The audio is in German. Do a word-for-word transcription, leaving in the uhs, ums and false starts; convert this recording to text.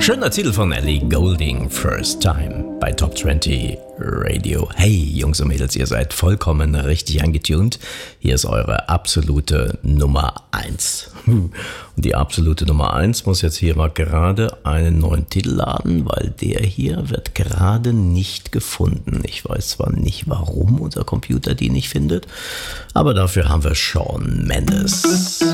Schöner Titel von Ellie Goulding, First Time bei Top zwanzig Radio. Hey Jungs und Mädels, ihr seid vollkommen richtig angetunt. Hier ist eure absolute Nummer eins. Und die absolute Nummer eins muss jetzt hier mal gerade einen neuen Titel laden, weil der hier wird gerade nicht gefunden. Ich weiß zwar nicht, warum unser Computer die nicht findet, aber dafür haben wir Shawn Mendes.